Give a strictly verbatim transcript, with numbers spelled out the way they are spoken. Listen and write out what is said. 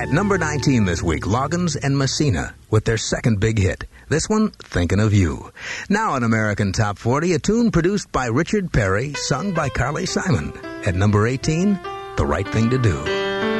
At number nineteen this week, Loggins and Messina with their second big hit. This one, Thinking of You. Now an American Top forty, a tune produced by Richard Perry, sung by Carly Simon. At number eighteen, The Right Thing to Do.